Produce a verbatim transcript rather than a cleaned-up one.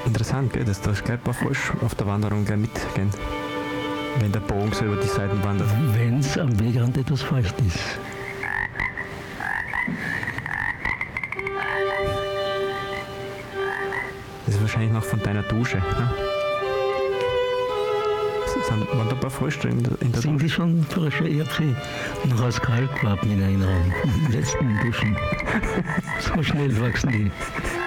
Interessant, gell? Dass da gleich ein paar falsch auf der Wanderung gleich mitgehen. Wenn der Bogen so über die Seiten wandert. Wenn es am Wegrand etwas feucht ist. Das ist wahrscheinlich noch von deiner Dusche. Ne? Sind, waren da ein paar Frösche in der, in der Sind Dusche? die schon frische E R C? Noch aus Kalkwaben in Erinnerung. Die letzten Duschen. So schnell wachsen die.